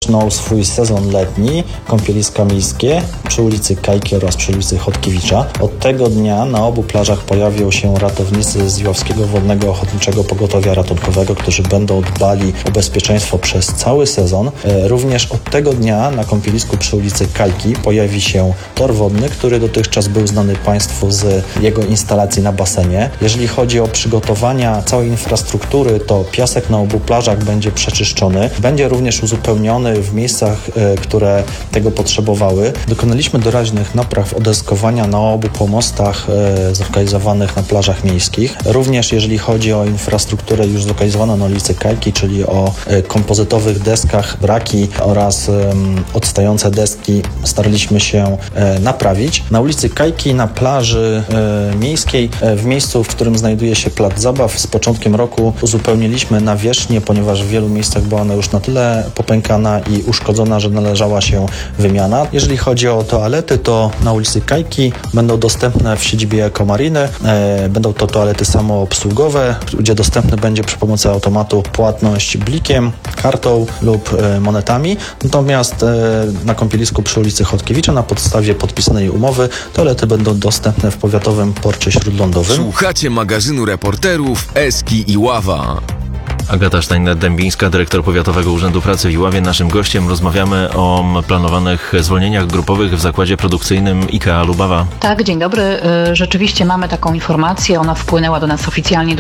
rozpoczną swój sezon letni kąpieliska miejskie przy ulicy Kajki oraz przy ulicy Chodkiewicza. Od tego dnia na obu plażach pojawią się ratownicy z Iławskiego Wodnego Ochotniczego Pogotowia Ratunkowego, którzy będą dbali o bezpieczeństwo przez cały sezon. Również od tego dnia na kąpielisku przy ulicy Kajki pojawi się tor wodny, który dotychczas był znany Państwu z jego instalacji na basenie. Jeżeli chodzi o przygotowania całej infrastruktury, to piasek na obu plażach będzie przeczyszczony. Będzie również uzupełniony w miejscach, które tego potrzebowały. Dokonaliśmy doraźnych napraw odeskowania na obu pomostach zlokalizowanych na plażach miejskich. Również jeżeli chodzi o infrastrukturę już zlokalizowaną na ulicy Kajki, czyli o kompozytowych deskach, braki oraz odstające deski staraliśmy się naprawić. Na ulicy Kajki, na plaży miejskiej, w miejscu, w którym znajduje się plac zabaw, z początkiem roku uzupełniliśmy nawierzchnię, ponieważ w wielu miejscach była ona już na tyle popękana i uszkodzona, że należała się wymiana. Jeżeli chodzi o toalety, to na ulicy Kajki będą dostępne w siedzibie Ekomariny. Będą to toalety samoobsługowe, gdzie dostępny będzie przy pomocy automatu płatność blikiem, kartą lub monetami. Natomiast na kąpielisku przy ulicy Chodkiewicza na podstawie podpisanej umowy toalety będą dostępne w powiatowym porcie śródlądowym. Słuchacie magazynu reporterów Eski Iława. Agata Steiner-Dębińska, dyrektor Powiatowego Urzędu Pracy w Iławie. Naszym gościem. Rozmawiamy o planowanych zwolnieniach grupowych w zakładzie produkcyjnym IKEA Lubawa. Tak, dzień dobry. Rzeczywiście mamy taką informację. Ona wpłynęła do nas oficjalnie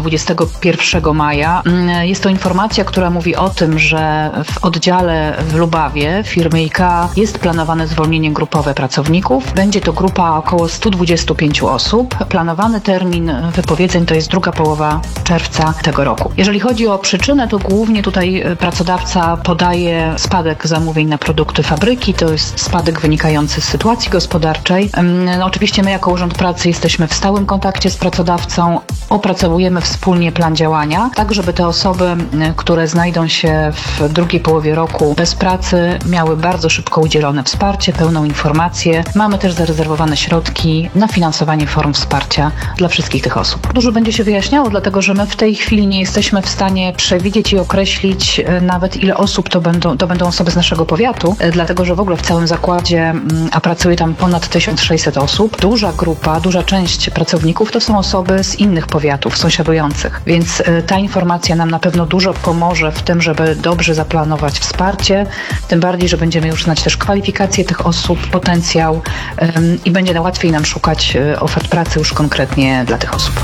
21 maja. Jest to informacja, która mówi o tym, że w oddziale w Lubawie firmy IKEA jest planowane zwolnienie grupowe pracowników. Będzie to grupa około 125 osób. Planowany termin wypowiedzeń to jest druga połowa czerwca tego roku. Jeżeli chodzi o przyczynę, to głównie tutaj pracodawca podaje spadek zamówień na produkty fabryki, to jest spadek wynikający z sytuacji gospodarczej. Oczywiście my jako Urząd Pracy jesteśmy w stałym kontakcie z pracodawcą, opracowujemy wspólnie plan działania, tak żeby te osoby, które znajdą się w drugiej połowie roku bez pracy, miały bardzo szybko udzielone wsparcie, pełną informację. Mamy też zarezerwowane środki na finansowanie form wsparcia dla wszystkich tych osób. Dużo będzie się wyjaśniało, dlatego że my w tej chwili nie jesteśmy w stanie przewidzieć i określić nawet ile osób to będą osoby z naszego powiatu, dlatego że w ogóle w całym zakładzie, a pracuje tam ponad 1600 osób, duża grupa, duża część pracowników to są osoby z innych powiatów sąsiadujących, więc ta informacja nam na pewno dużo pomoże w tym, żeby dobrze zaplanować wsparcie, tym bardziej, że będziemy już znać też kwalifikacje tych osób, potencjał i będzie łatwiej nam szukać ofert pracy już konkretnie dla tych osób.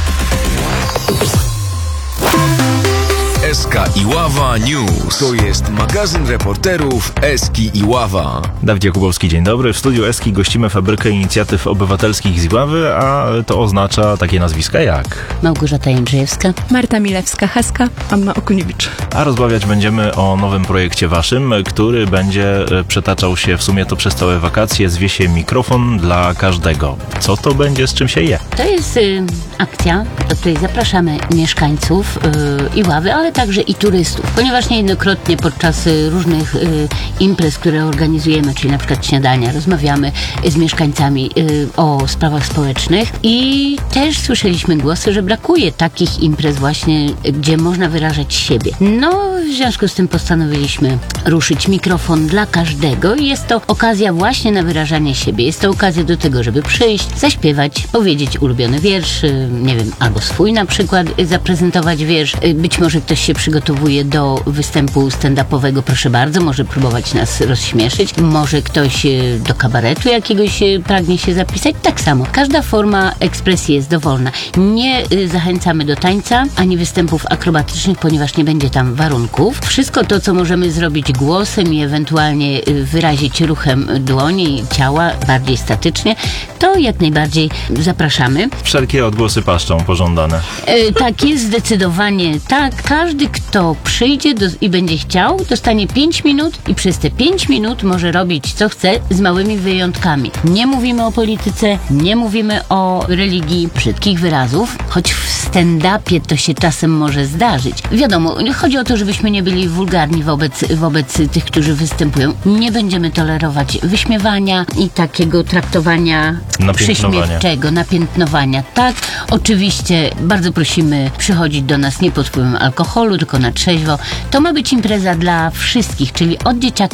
SK Iława News. To jest magazyn reporterów Eski Iława. Dawid Jakubowski, dzień dobry. W studiu Eski gościmy Fabrykę Inicjatyw Obywatelskich z Iławy, a to oznacza takie nazwiska jak Małgorzata Jędrzejewska, Marta Milewska-Haska, Anna Okuniewicz. A rozmawiać będziemy o nowym projekcie waszym, który będzie przetaczał się w sumie to przez całe wakacje. Zwie się Mikrofon dla każdego. Co to będzie, z czym się je? To jest akcja, do której zapraszamy mieszkańców Iławy, ale także i turystów, ponieważ niejednokrotnie podczas różnych imprez, które organizujemy, czyli na przykład śniadania, rozmawiamy z mieszkańcami o sprawach społecznych i też słyszeliśmy głosy, że brakuje takich imprez właśnie, gdzie można wyrażać siebie. No, w związku z tym postanowiliśmy ruszyć Mikrofon dla każdego i jest to okazja właśnie na wyrażanie siebie. Jest to okazja do tego, żeby przyjść, zaśpiewać, powiedzieć ulubiony wiersz, nie wiem, albo swój na przykład zaprezentować wiersz. Być może ktoś się przygotowuje do występu stand-upowego, proszę bardzo, może próbować nas rozśmieszyć, może ktoś do kabaretu jakiegoś pragnie się zapisać, tak samo. Każda forma ekspresji jest dowolna. Nie zachęcamy do tańca, ani występów akrobatycznych, ponieważ nie będzie tam warunków. Wszystko to, co możemy zrobić głosem i ewentualnie wyrazić ruchem dłoni i ciała, bardziej statycznie, to jak najbardziej zapraszamy. Wszelkie odgłosy paszczą pożądane. Tak jest, zdecydowanie tak. Każdy, kto przyjdzie i będzie chciał, dostanie 5 minut i przez te 5 minut może robić co chce, z małymi wyjątkami. Nie mówimy o polityce, nie mówimy o religii, brzydkich wyrazów, choć w stand-upie to się czasem może zdarzyć. Wiadomo, chodzi o to, żebyśmy nie byli wulgarni wobec tych, którzy występują. Nie będziemy tolerować wyśmiewania i takiego traktowania prześmiewczego, napiętnowania. Tak, oczywiście bardzo prosimy przychodzić do nas nie pod wpływem alkoholu, tylko na trzeźwo. To ma być impreza dla wszystkich, czyli od dzieciaka